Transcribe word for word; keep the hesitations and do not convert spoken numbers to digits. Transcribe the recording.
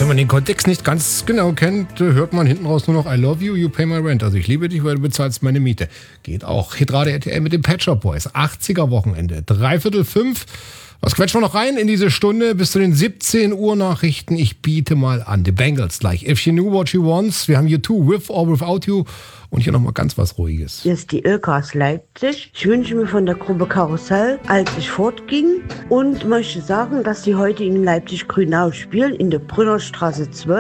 Wenn man den Kontext nicht ganz genau kennt, hört man hinten raus nur noch I love you, you pay my rent. Also ich liebe dich, weil du bezahlst meine Miete. Geht auch. Hitrate R T L mit den Pet Shop Boys. achtziger Wochenende. Dreiviertel fünf. Was quetschen wir noch rein in diese Stunde bis zu den siebzehn Uhr Nachrichten? Ich biete mal an. The Bengals gleich. If She Knew What She Wants. Wir haben U zwei, With or Without You. Und hier nochmal ganz was Ruhiges. Hier ist die Ilka aus Leipzig. Ich wünsche mir von der Gruppe Karussell, als ich fortging. Und möchte sagen, dass sie heute in Leipzig-Grünau spielen, in der Brünnerstraße zwölf.